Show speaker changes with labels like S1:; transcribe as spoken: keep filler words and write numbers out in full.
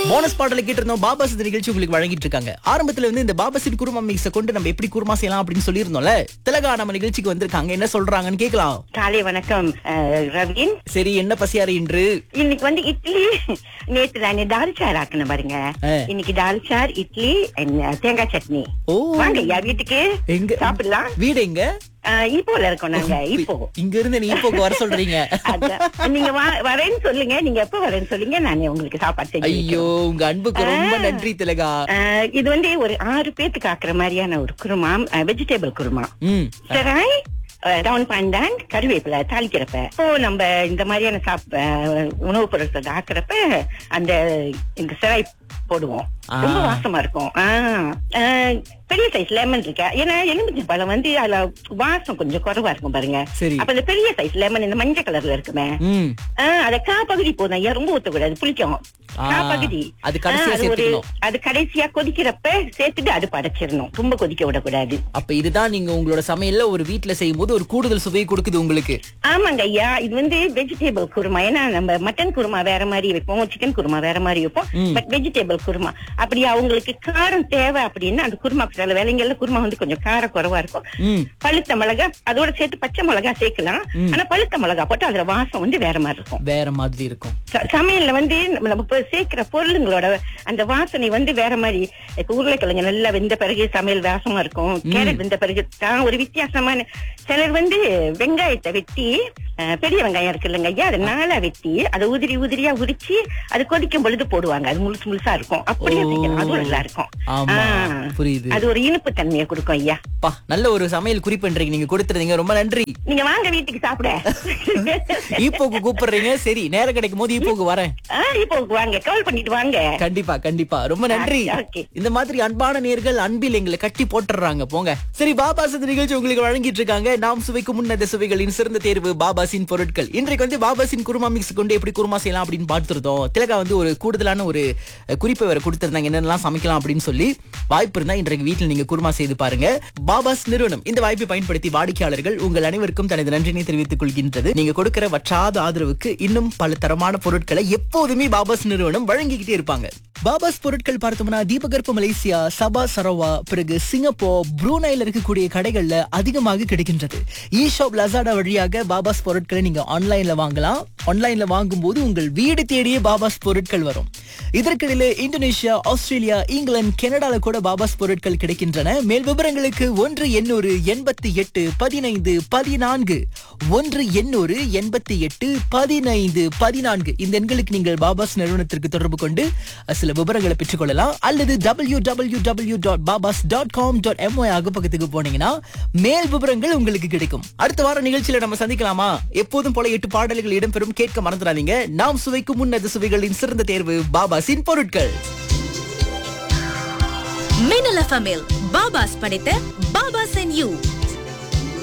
S1: Bonus பாடலை கேட்டிருந்தோம். பாபாஸ் இந்த நிகழ்ச்சி உங்களுக்கு வழங்கிட்டு இருக்காங்க. ஆரம்பத்துல வந்து இந்த பாபாஸின் குருமா மிக்ஸை கொண்டு நம்ம எப்படி குருமா செய்யலாம் அப்படின்னு சொல்லியிருந்தோம்ல. திலகா நம்ம நிகழ்ச்சிக்கு வந்திருக்காங்க. என்ன சொல்றாங்கன்னு கேட்கலாம்.
S2: காலை வணக்கம் அஹ், ரவீன்.
S1: சரி, என்ன பசியாரு இன்று?
S2: இன்னைக்கு வந்து இட்லி. நேத்து நான் தால்சார் ஆக்கணும் பாருங்க.
S1: ஆ.
S2: இன்னைக்கு தால்சார், இட்லி and, அஹ், தேங்காய் சட்னி.
S1: ஓ,
S2: வாங்க ஐயா வீட்டுக்கு
S1: எங்க
S2: சாப்பிடலாம்.
S1: வீடு எங்க?
S2: அஹ், இப்போல இருக்கோம் நாங்க. இப்போ
S1: இங்க இருந்து நீ இப்போக்கு வர சொல்றீங்க?
S2: அதான். நீங்க வா- வரேன்னு சொல்லுங்க. நீங்க எப்ப வரேன்னு சொல்லுங்க. நான் உங்களுக்கு சாப்பாடு செஞ்சு
S1: ஐயோ, உங்க அன்புக்கு ரொம்ப நன்றி திலகா.
S2: அஹ், இது வந்து ஒரு ஆறு பேத்துக்கு ஆக்குற மாதிரியான ஒரு குருமா, வெஜிடபிள் குருமா.
S1: ம்
S2: சராய் டவுன் பாண்டான் கருவேப்பிலை தாளிக்கிறப்ப இப்போ நம்ம இந்த மாதிரியான சாப் அஹ், உணவுப் பொருட்கள் ஆக்குறப்ப அந்த இந்த சிராய் போடுவோம். ரொம்ப வாசமா இருக்கும். ஆஹ் அஹ், பெரிய சைஸ் லெமன் இருக்கா, ஏன்னா எலுமிச்சை பழம் வந்து அதுல வாசம் கொஞ்சம் குறைவா இருக்கும் பாருங்க.
S1: சரி.
S2: அப்ப இந்த பெரிய சைஸ் லெமன் இந்த மஞ்சள் கலர்ல இருக்குமே,
S1: ம்
S2: ஆஹ் அத கா பகுதி போதும் ஐயா, ரொம்ப ஊத்தக்கூடாது, புளிக்கும்.
S1: ஆ,
S2: கா பகுதி
S1: அது கடைசியா
S2: ஆஹ், அது ஒரு
S1: சேர்த்துக்கணும்.
S2: அது கடைசியா கொதிக்கிறப்ப சேர்த்துட்டு அடுப்பு அடைச்சிடணும். ரொம்ப கொதிக்க விடக்கூடாது.
S1: அப்ப இதுதான் நீங்க உங்களோட சமையல்ல ஒரு வீட்ல செய்யும் போது ஒரு கூடுதல் சுவையை கொடுக்குது உங்களுக்கு.
S2: ஆமாங்க ஐயா, இது வந்து வெஜிடபிள் குருமா. ஏன்னா நம்ம மட்டன் குருமா வேற மாதிரி வைப்போம், சிக்கன் குருமா வேற மாதிரி வைப்போம்.
S1: ம்.
S2: பட் வெஜிடபிள் குருமா அப்படி அவங்களுக்கு காரம் தேவை அப்படின்னா அந்த குருமா சில வேலைங்கள்ல குருமா வந்து கொஞ்சம் காரம் குறைவா இருக்கும்.
S1: ம்
S2: பழுத்த மிளகா அதோட சேர்த்து பச்சை மிளகா சேர்க்கலாம்.
S1: ம்.
S2: ஆனா பழுத்த மிளகா போட்டு அதுல வாசம் வந்து வேற மாதிரி இருக்கும்.
S1: வேற மாதிரி இருக்கும்.
S2: ச- சமையல்ல வந்து நம்ம நம்ம இப்ப சேர்க்கிற பொருளுங்களோட அந்த வாசனை வந்து வேற மாதிரி. இப்ப உருளைக்கிழங்கு நல்லா வெந்த பிறகு சமையல் வாசமா இருக்கும். கேரட் வெந்த பிறகு தான் ஒரு வித்தியாசமான. சிலர் வந்து வெங்காயத்தை வெட்டி, அஹ், பெரிய வெங்காயம் இருக்கு இல்லைங்க ஐயா, அதை நாளா வெட்டி அதை உதிரி உதிரியா உரிச்சு அது கொதிக்கும் பொழுது போடுவாங்க. அது முழுசு முழுசா இருக்கும். அப்படியே
S1: ஓ.
S2: செய்யலாம், அதுவும் நல்லா இருக்கும்.
S1: ஆமா,
S2: ஆ.
S1: புரியுது.
S2: அது ஒரு இனிப்பு தன்மையை கொடுக்கும் ஐயா.
S1: பா, நல்ல ஒரு சமையல் குறிப்புன்றீங்க நீங்க கொடுத்துருந்தீங்க. ரொம்ப நன்றி.
S2: நீங்க வாங்க வீட்டுக்கு சாப்பிட.
S1: ஈப்போக்கு கூப்பிடுறீங்க. சரி, நேரம் கிடைக்கும் போது ஈப்போக்கு வரேன்.
S2: ஆஹ் இப்போ வாங்க, கால் பண்ணிட்டு வாங்க.
S1: கண்டிப்பா கண்டிப்பா. ரொம்ப நன்றி.
S2: ஆ, okay.
S1: இந்த மாதிரி அன்பான நேர்கள் அன்பில் எங்களை கட்டி போட்டுறாங்க. போங்க. சரி, பாபாஸ் இந்த நிகழ்ச்சி உங்களுக்கு வழங்கிட்டு இருக்காங்க. நாம் சுவைக்கும் முன்னத சுவைகளின் சிறந்த தேர்வு பாபாஸின் பொருட்கள். இன்றைக்கு வந்து பாபாஸின் குருமா மிக்ஸ் கொண்டு எப்படி குருமா செய்யலாம் அப்படின்னு பார்த்துருந்தோம். திலகா வந்து ஒரு கூடுதலான ஒரு அஹ், குறிப்பை வேற கொடுத்திருந்தாங்க, என்னென்னலாம் சமைக்கலாம் அப்படின்னு சொல்லி. வாய்ப்பு இருந்தா இன்றைக்கு வீட்டில் நீங்க குருமா செய்து பாருங்க. பாபாஸ் நிறுவனம் இந்த வாய்ப்பை பயன்படுத்தி வாடிக்கையாளர்கள் உங்கள் அனைவருக்கும் தனது நன்றினை தெரிவித்துக் கொள்கின்றது. நீங்க கொடுக்கிற வற்றாத ஆதரவுக்கு இன்னும் பல தரமான பொருட்களை எப்போதுமே பாபாஸ் நிறுவனம் வழங்கிக்கிட்டே இருப்பாங்க. பாபாஸ் பொருட்கள் பார்த்தோம்னா தீபகற்ப மலேசியா, சபா சரவா, பிறகு சிங்கப்பூர், ப்ரூனைல இருக்கக்கூடிய கடைகள்ல அதிகமாக கிடைக்கின்றது. இ ஷாப் லசாடா வழியாக பாபாஸ் பொருட்களை நீங்க ஆன்லைன்ல வாங்கலாம். ஆன்லைன்ல வாங்கும் போது உங்கள் வீடு தேடியே பாபாஸ் பொருட்கள் வரும். இதற்கிடையில இந்தோனேஷியா, ஆஸ்திரேலியா, இங்கிலாந்து, கனடால கூட பாபாஸ் பொருட்கள் கிடைக்கின்றன. மேல் விவரங்களுக்கு ஒன்று எண்ணூறு எண்பத்தி எட்டு பதினைந்து பதினான்கு ஒன்று எண்ணூறு எண்பத்தி எட்டு பதினைந்து பதினான்கு இந்த எண்களுக்கு நீங்கள் பாபாஸ் நிறுவனத்திற்கு தொடர்பு கொண்டு சில விவரங்களை பெற்றுக் கொள்ளலாம். அல்லது டபிள்யூ டபிள்யூ டபிள்யூ டாட் பாபாஸ் டாட் காம் டாட் எம்ஒய் பக்கத்துக்கு போனீங்கன்னா மேல் விவரங்கள் உங்களுக்கு கிடைக்கும். அடுத்த வார நிகழ்ச்சியில நம்ம சந்திக்கலாமா? எப்போதும் போல எட்டு பாடல்கள் இடம்பெறும், கேட்க மறந்துடாதீங்க. நாம் சுவைக்கும் முன்னது சுவைகளின் சிறந்த தேர்வு பாபாஸின் பொருட்கள்.
S3: மின்னல் எஃப்எம்மில் பாபாஸ் படைத்த பாபாஸ் அண்ட் யூ